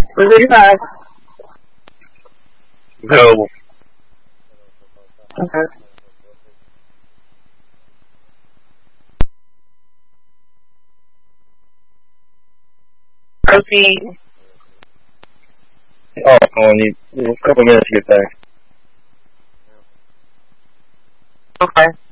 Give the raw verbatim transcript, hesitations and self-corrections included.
We're thirty-five. No. Okay. Proceed. Oh, I need a couple minutes to get back. Okay.